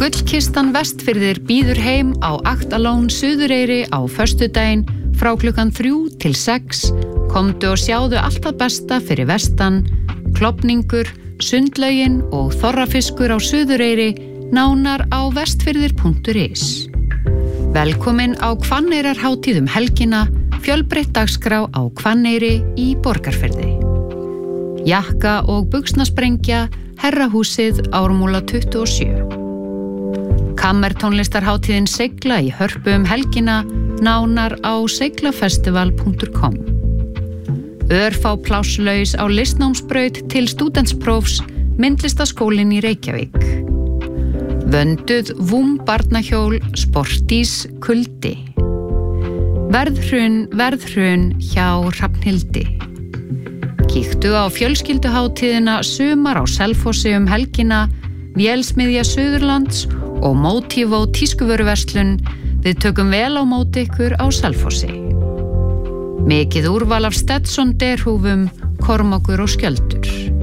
Gullkistan Vestfirðir býður heim á Aktalón Suðureyri á föstudaginn frá klukkan 3 til 6. Komdu og sjáðu allt það besta fyrir vestan, klofningur, sundlaugin og þorrafiskur á Suðureyri, nánar á vestfirðir.is. Velkomin á Hvanneyrarhátíð helgina, fjölbreytt dagskrá á Hvanneyri í Borgarfirði. Jakka- og buxnasprengja, Herrahúsið, Ármúla 27. Kammertónlistarhátíðin Seigla í Hörpu helgina, nánar á seiglafestival.com. Örfá plásslaus á listnámsbraut til stúdentsprófs, Myndlistaskólinn í Reykjavík. Vönduð barnahjól, Sportís, Kuldi. Verðhrun hjá Hrafnhildi. Kíktu á fjölskylduhátíðina Sumar á Selfossi helgina, Vélsmiðja Suðurlands og Motivo tískuvöruverslun. Við tökum vel á móti ykkur á Selfossi. Mikið úrval af Stetson derhúfum, Kormákur og Skjöldur.